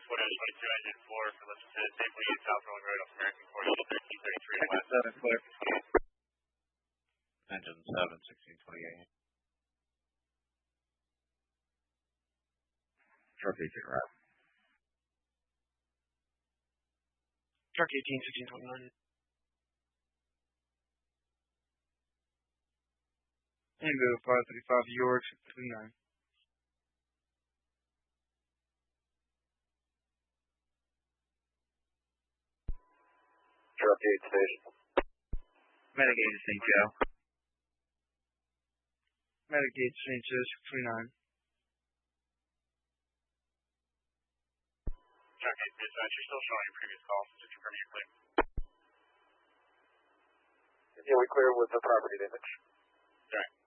22 engine 4 for let's say Safely South Rolling Road off American 40 1333 Engine west. 7, clear. Engine 7, 1628. Truck 18, right. Truck 18, 1629. Indigo 535 York, 29. Truck 8 station. Medicaid St. Joe. Medicaid St. Joe, 629. Truck 8 dispatch, you're still showing your previous call. Just confirm you're clear. Yeah, we clear with the property damage. Alright.